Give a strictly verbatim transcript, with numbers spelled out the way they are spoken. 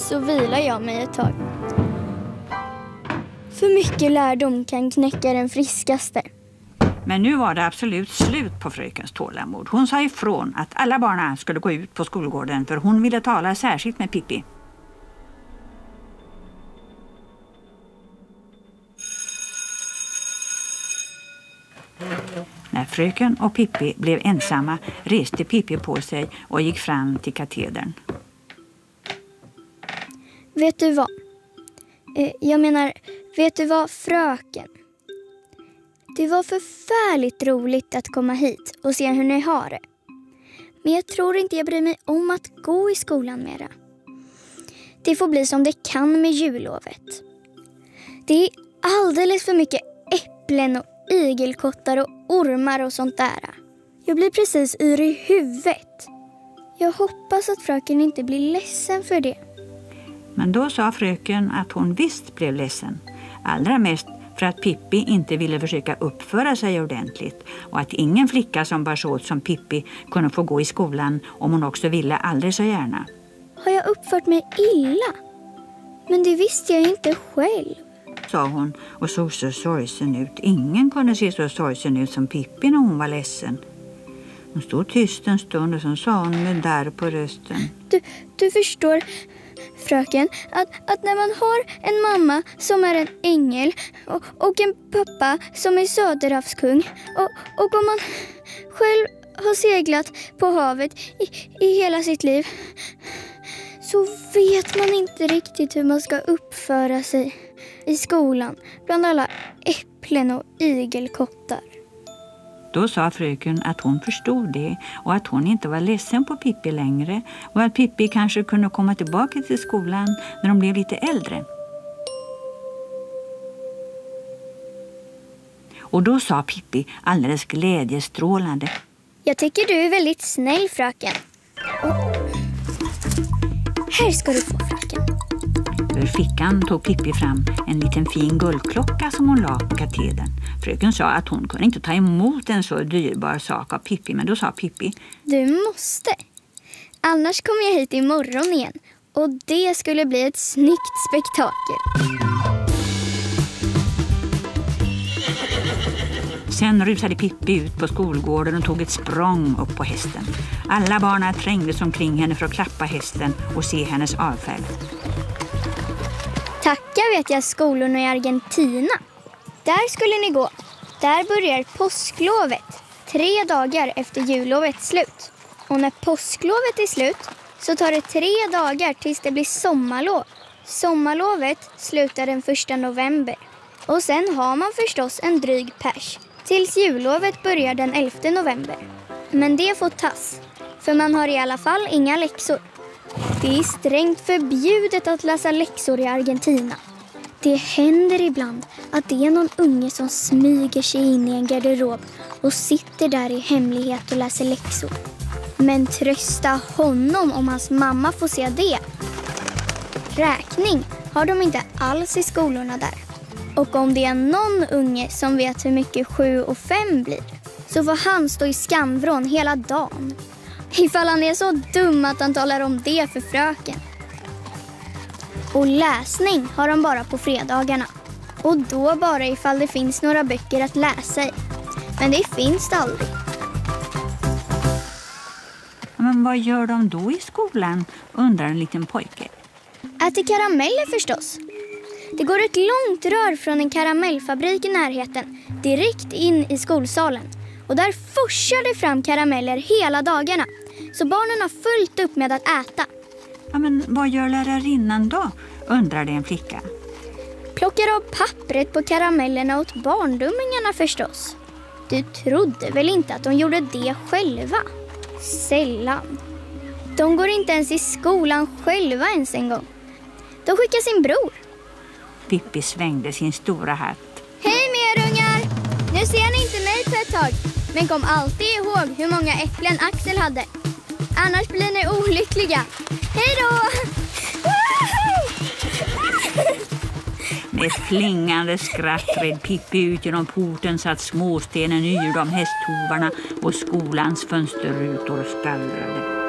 så vilar jag mig ett tag. För mycket lärdom kan knäcka den friskaste. Men nu var det absolut slut på frökens tålamod. Hon sa ifrån att alla barnen skulle gå ut på skolgården för hon ville tala särskilt med Pippi. När fröken och Pippi blev ensamma reste Pippi på sig och gick fram till katedern. Vet du vad? Eh, jag menar, vet du vad, fröken? Det var förfärligt roligt att komma hit och se hur ni har det. Men jag tror inte jag bryr mig om att gå i skolan mera. Det får bli som det kan med jullovet. Det är alldeles för mycket äpplen och igelkottar och ormar och sånt där. Jag blir precis yr i huvudet. Jag hoppas att fröken inte blir ledsen för det. Men då sa fröken att hon visst blev ledsen. Allra mest för att Pippi inte ville försöka uppföra sig ordentligt och att ingen flicka som bar så åt som Pippi kunde få gå i skolan om hon också ville aldrig så gärna. Har jag uppfört mig illa? Men det visste jag inte själv, sa hon och såg så sorgsen ut. Ingen kunde se så sorgsen ut som Pippi när hon var ledsen. Hon stod tyst en stund och så sa hon med darr på rösten. Du, du förstår, fröken, att, att när man har en mamma som är en ängel och, och en pappa som är söderhavskung och, och om man själv har seglat på havet i, i hela sitt liv så vet man inte riktigt hur man ska uppföra sig i skolan bland alla äpplen och igelkottar. Då sa fröken att hon förstod det och att hon inte var ledsen på Pippi längre och att Pippi kanske kunde komma tillbaka till skolan när de blev lite äldre. Och då sa Pippi alldeles glädjestrålande. Jag tycker du är väldigt snäll, fröken. Och här ska du få, fröken. Ur fickan tog Pippi fram en liten fin guldklocka som hon la på katedern. Fröken sa att hon kunde inte ta emot en så dyrbar sak av Pippi, men då sa Pippi: Du måste. Annars kommer jag hit imorgon igen och det skulle bli ett snyggt spektakel. Sen rusade Pippi ut på skolgården och tog ett språng upp på hästen. Alla barnen trängdes omkring henne för att klappa hästen och se hennes avfärd. Tacka vet jag skolorna i Argentina. Där skulle ni gå. Där börjar påsklovet. Tre dagar efter jullovets slut. Och när påsklovet är slut så tar det tre dagar tills det blir sommarlov. Sommarlovet slutar den första november. Och sen har man förstås en dryg pers. Tills jullovet börjar den elfte november. Men det får tas. För man har i alla fall inga läxor. Det är strängt förbjudet att läsa läxor i Argentina. Det händer ibland att det är någon unge som smyger sig in i en garderob och sitter där i hemlighet och läser läxor. Men trösta honom om hans mamma får se det. Räkning har de inte alls i skolorna där. Och om det är någon unge som vet hur mycket sju och fem blir så får han stå i skamvrån hela dagen. Ifall han är så dum att han talar om det för fröken. Och läsning har de bara på fredagarna. Och då bara ifall det finns några böcker att läsa i. Men det finns det aldrig. Men vad gör de då i skolan, undrar en liten pojke. Äter karameller förstås. Det går ett långt rör från en karamellfabrik i närheten direkt in i skolsalen. Och där forsar det fram karameller hela dagarna. Så barnen har fullt upp med att äta. Ja, men vad gör lärarinnan då, undrade en flicka. Plockar av pappret på karamellerna åt barndummingarna förstås. Du trodde väl inte att de gjorde det själva? Sällan. De går inte ens i skolan själva ens en gång. De skickar sin bror. Pippi svängde sin stora hatt. Hej med er ungar! Nu ser ni inte mig på ett tag. Men kom alltid ihåg hur många äpplen Axel hade. Annars blir ni olyckliga. Hej då! Med ett flingande skratt red Pippi ut genom porten så att småstenen yrde om hästhovarna och skolans fönsterrutor skallrade.